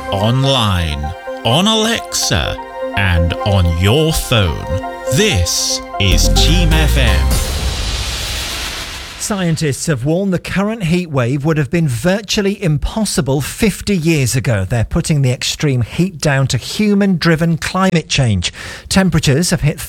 online, on Alexa, and on your phone. This is Team FM. Scientists have warned the current heat wave would have been virtually impossible 50 years ago. They're putting the extreme heat down to human-driven climate change. Temperatures have hit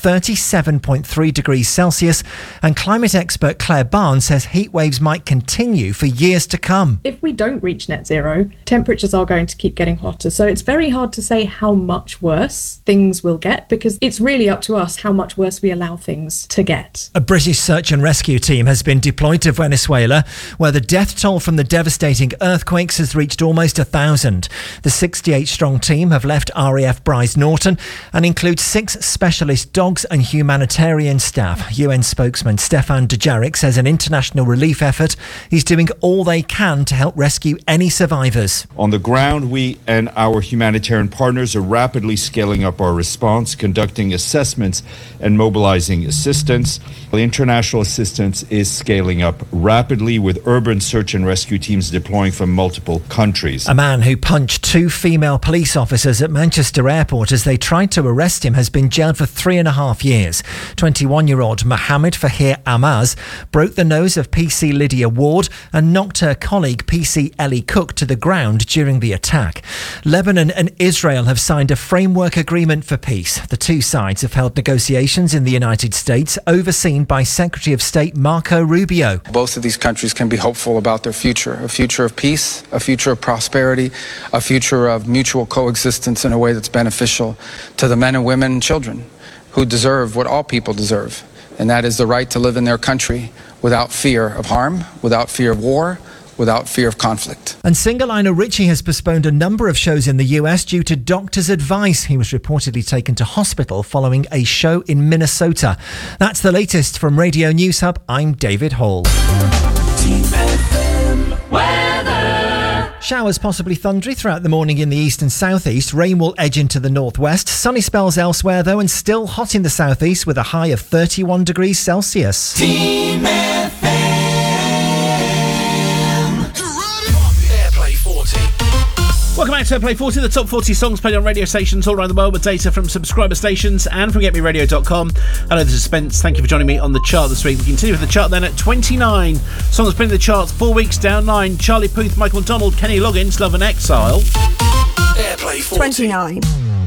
37.3 degrees Celsius, and climate expert Claire Barnes says heat waves might continue for years to come. If we don't reach net zero, temperatures are going to keep getting hotter. So it's very hard to say how much worse things will get, because it's really up to us how much worse we allow things to get. A British search and rescue team has been deployed to Venezuela, where the death toll from the devastating earthquakes has reached almost 1,000. The 68-strong team have left RAF Brize Norton and includes 6 specialist dogs and humanitarian staff. UN spokesman Stefan Dujarric says an international relief effort is doing all they can to help rescue any survivors. On the ground, we and our humanitarian partners are rapidly scaling up our response, conducting assessments and mobilizing assistance. The international assistance is scaling up rapidly, with urban search and rescue teams deploying from multiple countries. A man who punched 2 female police officers at Manchester Airport as they tried to arrest him has been jailed for 3.5 years. 21-year-old Mohammed Fahir Amaz broke the nose of PC Lydia Ward and knocked her colleague PC Ellie Cook to the ground during the attack. Lebanon and Israel have signed a framework agreement for peace. The two sides have held negotiations in the United States, overseen by Secretary of State Marco Rubio. Both of these countries can be hopeful about their future, a future of peace, a future of prosperity, a future of mutual coexistence in a way that's beneficial to the men and women and children who deserve what all people deserve, and that is the right to live in their country without fear of harm, without fear of war, without fear of conflict. And singer Lionel Richie has postponed a number of shows in the US due to doctor's advice. He was reportedly taken to hospital following a show in Minnesota. That's the latest from Radio News Hub. I'm David Hall. Team FM weather. Showers possibly thundery throughout the morning in the east and southeast. Rain will edge into the northwest. Sunny spells elsewhere though, and still hot in the southeast with a high of 31 degrees Celsius. Team FM. Welcome back to Play 40, the top 40 songs played on radio stations all around the world with data from subscriber stations and from GetMeRadio.com. Hello, this is Spence. Thank you for joining me on the chart this week. We continue with the chart then at 29. Songs played in the charts 4 weeks down 9. Charlie Puth, Michael McDonald, Kenny Loggins, Love and Exile. Airplay 40. 29.